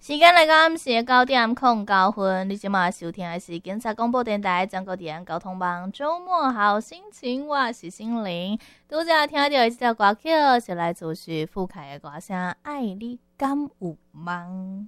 时间来到暗时9:09，你今晚收听的是警察广播电台全国治安交通网周末好心情，我是心灵。拄则听到的这条歌曲是来自徐富凯的歌声《爱你敢有梦》。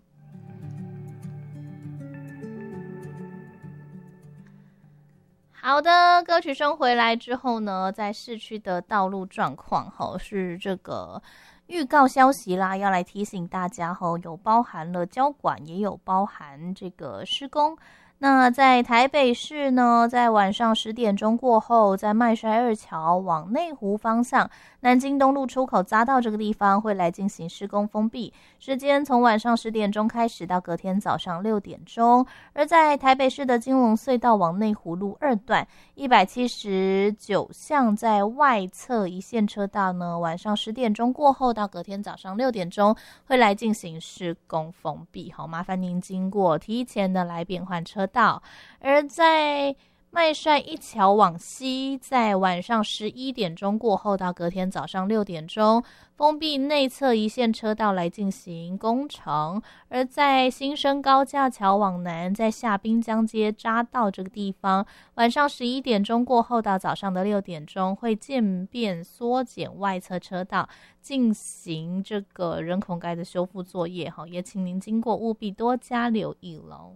好的，歌曲声回来之后呢，在市区的道路状况是这个预告消息啦，要来提醒大家有包含了交管，也有包含这个施工。那在台北市呢，在晚上10点钟过后，在麦帅二桥往内湖方向南京东路出口匝道这个地方会来进行施工封闭，时间从晚上10点钟开始到隔天早上6点钟。而在台北市的金龙隧道往内湖路2段179巷在外侧一线车道呢，晚上10点钟过后到隔天早上6点钟会来进行施工封闭，麻烦您经过提前的来变换车道。而在麦帅一桥往西，在晚上11点钟过后到隔天早上6点钟封闭内侧一线车道来进行工程。而在新生高架桥往南，在下滨江街匝道这个地方，晚上11点钟过后到早上的6点钟会渐变缩减外侧车道，进行这个人孔盖的修复作业，也请您经过务必多加留意咯。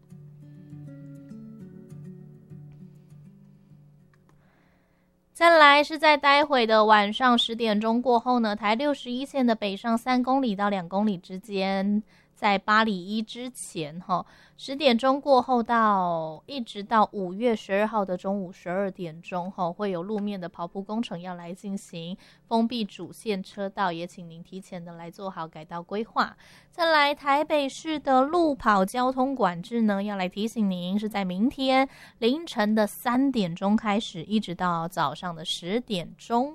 再来是在待会的晚上10点钟过后呢，台61线的北上3公里到2公里之间，在8里1之前10点钟过后到一直到5月12号的中午12点钟会有路面的刨铺工程要来进行封闭主线车道，也请您提前的来做好改道规划。再来台北市的路跑交通管制呢，要来提醒您是在明天凌晨的3点钟开始，一直到早上的10点钟。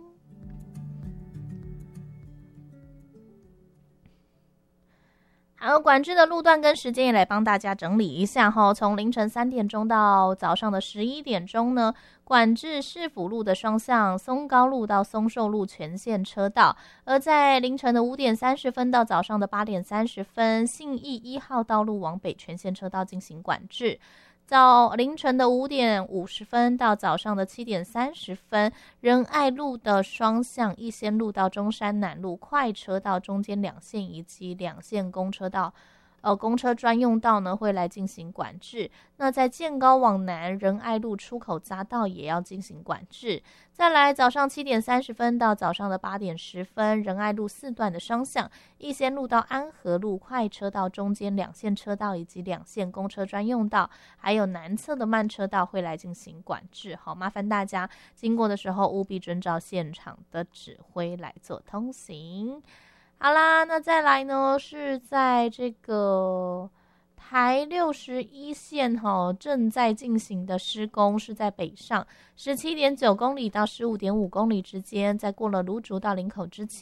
好，管制的路段跟时间也来帮大家整理一下从凌晨3点钟到早上的11点钟呢，管制市府路的双向松高路到松寿路全线车道，而在凌晨的5点30分到早上的8点30分，信义1号道路往北全线车道进行管制。到凌晨的5点50分到早上的7点30分，仁爱路的双向一线路到中山南路快车道中间2线以及2线公车道公车专用道呢会来进行管制。那在建高往南仁爱路出口匝道也要进行管制。再来早上7点30分到早上的8点10分，仁爱路4段的双向一线路到安和路快车道中间2线车道以及2线公车专用道，还有南侧的慢车道会来进行管制。好，麻烦大家经过的时候务必遵照现场的指挥来做通行。好啦，那再来呢是在这个台61线正在进行的施工，是在北上 17.9 公里到 15.5 公里之间，在过了芦竹到林口之前